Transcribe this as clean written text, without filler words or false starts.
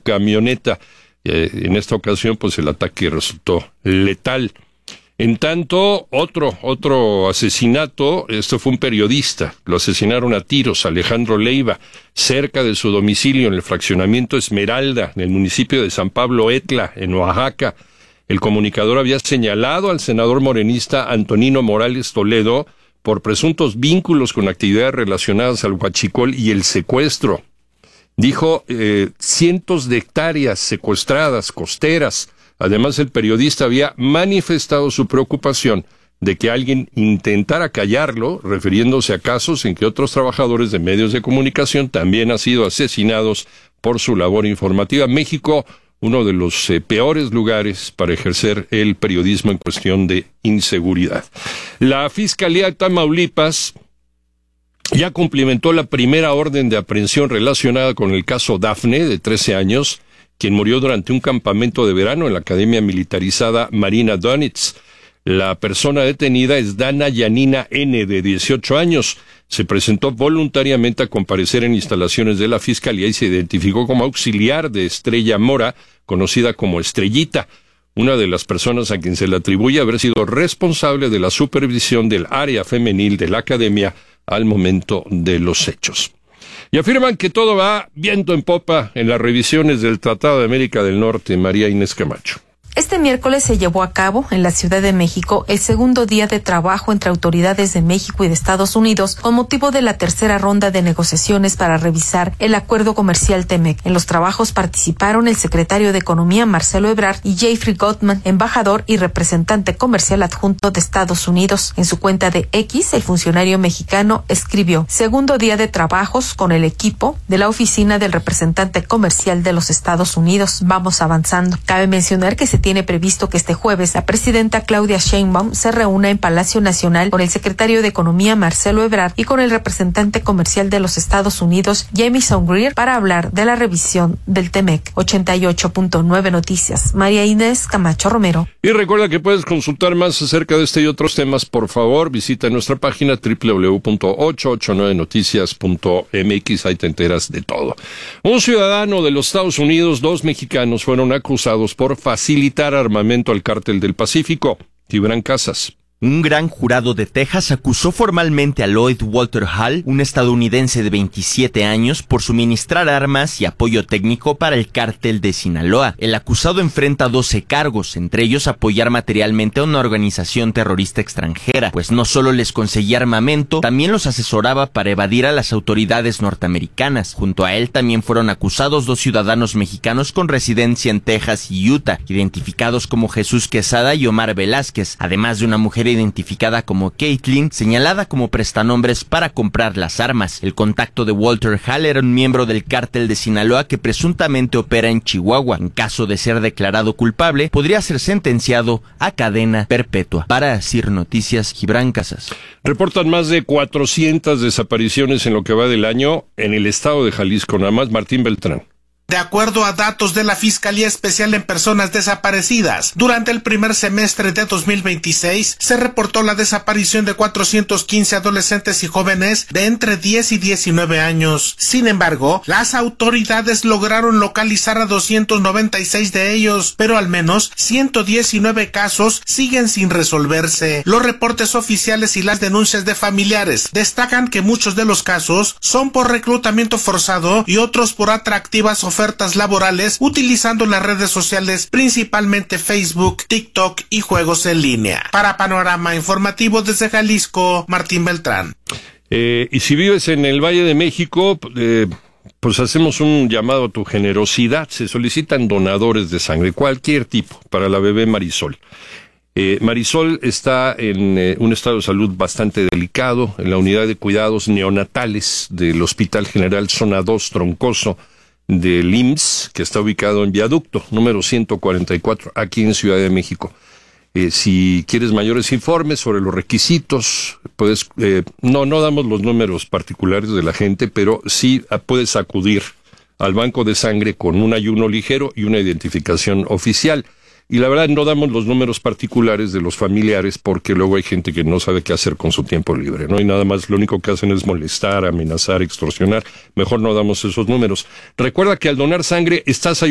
camioneta. En esta ocasión, pues el ataque resultó letal. En tanto, otro asesinato, esto fue un periodista, lo asesinaron a tiros, Alejandro Leiva, cerca de su domicilio en el fraccionamiento Esmeralda, en el municipio de San Pablo Etla, en Oaxaca. El comunicador había señalado al senador morenista Antonino Morales Toledo por presuntos vínculos con actividades relacionadas al huachicol y el secuestro. Dijo cientos de hectáreas secuestradas, costeras. Además, el periodista había manifestado su preocupación de que alguien intentara callarlo, refiriéndose a casos en que otros trabajadores de medios de comunicación también han sido asesinados por su labor informativa. México, uno de los peores lugares para ejercer el periodismo en cuestión de inseguridad. La Fiscalía de Tamaulipas ya cumplimentó la primera orden de aprehensión relacionada con el caso Dafne, de 13 años, quien murió durante un campamento de verano en la Academia Militarizada Marina Donitz. La persona detenida es Dana Yanina N., de 18 años. Se presentó voluntariamente a comparecer en instalaciones de la Fiscalía y se identificó como auxiliar de Estrella Mora, conocida como Estrellita, una de las personas a quien se le atribuye haber sido responsable de la supervisión del área femenil de la Academia al momento de los hechos. Y afirman que todo va viento en popa en las revisiones del Tratado de América del Norte. María Inés Camacho. Este miércoles se llevó a cabo en la Ciudad de México el segundo día de trabajo entre autoridades de México y de Estados Unidos con motivo de la tercera ronda de negociaciones para revisar el acuerdo comercial TEMEC. En los trabajos participaron el secretario de Economía Marcelo Ebrard y Jeffrey Gottman, embajador y representante comercial adjunto de Estados Unidos. En su cuenta de X, el funcionario mexicano escribió: segundo día de trabajos con el equipo de la oficina del representante comercial de los Estados Unidos. Vamos avanzando. Cabe mencionar que se tiene previsto que este jueves la presidenta Claudia Sheinbaum se reúna en Palacio Nacional con el secretario de Economía Marcelo Ebrard y con el representante comercial de los Estados Unidos Jamieson Greer para hablar de la revisión del TEMEC. 88.9 Noticias, María Inés Camacho Romero. Y recuerda que puedes consultar más acerca de este y otros temas. Por favor, visita nuestra página www.889noticias.mx. Ahí te enteras de todo. Un ciudadano de los Estados Unidos, 2 mexicanos fueron acusados por facilitar armamento al Cártel del Pacífico. Gibran Casas. Un gran jurado de Texas acusó formalmente a Lloyd Walter Hall, un estadounidense de 27 años, por suministrar armas y apoyo técnico para el Cártel de Sinaloa. El acusado enfrenta 12 cargos, entre ellos apoyar materialmente a una organización terrorista extranjera, pues no solo les conseguía armamento, también los asesoraba para evadir a las autoridades norteamericanas. Junto a él también fueron acusados 2 ciudadanos mexicanos con residencia en Texas y Utah, identificados como Jesús Quesada y Omar Velázquez, además de una mujer identificada como Caitlin, señalada como prestanombres para comprar las armas. El contacto de Walter Hall era un miembro del Cártel de Sinaloa que presuntamente opera en Chihuahua. En caso de ser declarado culpable, podría ser sentenciado a cadena perpetua. Para CIR Noticias, Gibran Casas. Reportan más de 400 desapariciones en lo que va del año en el estado de Jalisco. Nada más, Martín Beltrán. De acuerdo a datos de la Fiscalía Especial en Personas Desaparecidas, durante el primer semestre de 2026 se reportó la desaparición de 415 adolescentes y jóvenes de entre 10 y 19 años. Sin embargo, las autoridades lograron localizar a 296 de ellos, pero al menos 119 casos siguen sin resolverse. Los reportes oficiales y las denuncias de familiares destacan que muchos de los casos son por reclutamiento forzado y otros por atractivas ofertas laborales utilizando las redes sociales, principalmente Facebook, TikTok y juegos en línea. Para Panorama Informativo desde Jalisco, Martín Beltrán. Y si vives en el Valle de México, pues hacemos un llamado a tu generosidad. Se solicitan donadores de sangre, cualquier tipo, para la bebé Marisol. Marisol está en un estado de salud bastante delicado en la unidad de cuidados neonatales del Hospital General Zona 2 Troncoso del IMSS, que está ubicado en Viaducto número 144, aquí en Ciudad de México. Si quieres mayores informes sobre los requisitos, puedes, no damos los números particulares de la gente, pero sí puedes acudir al banco de sangre con un ayuno ligero y una identificación oficial. Y la verdad no damos los números particulares de los familiares porque luego hay gente que no sabe qué hacer con su tiempo libre, ¿no? Y nada más lo único que hacen es molestar, amenazar, extorsionar. Mejor no damos esos números. Recuerda que al donar sangre estás ayudando